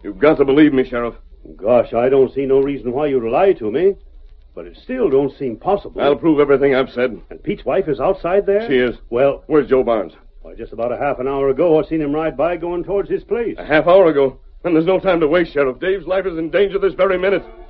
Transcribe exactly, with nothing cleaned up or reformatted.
You've got to believe me, Sheriff. Gosh, I don't see no reason why you'd lie to me. But it still don't seem possible. I'll prove everything I've said. And Pete's wife is outside there? She is. Well... Where's Joe Barnes? Why, just about a half an hour ago, I seen him ride by going towards his place. A half hour ago. And there's no time to waste, Sheriff. Dave's life is in danger this very minute.